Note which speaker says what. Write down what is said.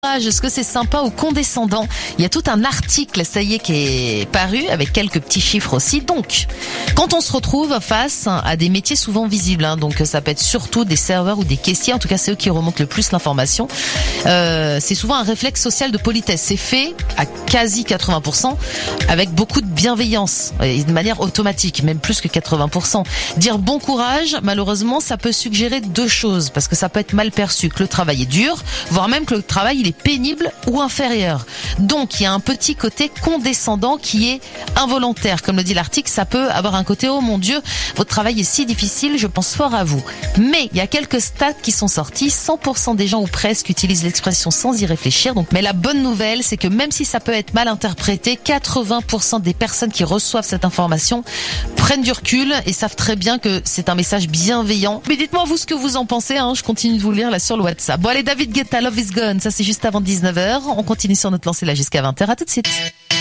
Speaker 1: Est-ce que c'est sympa ou condescendant? Il y a tout un article, ça y est, qui est paru avec quelques petits chiffres aussi. Donc, quand on se retrouve face à des métiers souvent visibles, donc ça peut être surtout des serveurs ou des caissiers, en tout cas c'est eux qui remontent le plus l'information, c'est souvent un réflexe social de politesse. C'est fait à quasi 80% avec beaucoup de bienveillance et de manière automatique, même plus que 80%. Dire bon courage, malheureusement, ça peut suggérer deux choses, parce que ça peut être mal perçu, que le travail est dur, voire même que le travail il est pénible ou inférieur. Donc il y a un petit côté condescendant qui est involontaire. Comme le dit l'article, ça peut avoir un côté « Oh mon Dieu, votre travail est si difficile, je pense fort à vous ». Mais il y a quelques stats qui sont sortis, 100% des gens ou presque utilisent l'expression sans y réfléchir. Donc, mais la bonne nouvelle, c'est que même si ça peut être mal interprété, 80% des personnes qui reçoivent cette information prennent du recul et savent très bien que c'est un message bienveillant. Mais dites-moi vous ce que vous en pensez, je continue de vous lire là sur le WhatsApp. Bon allez, David Guetta, Love is Gone, ça c'est juste avant 19h. On continue sur notre lancée là jusqu'à 20h. À tout de suite.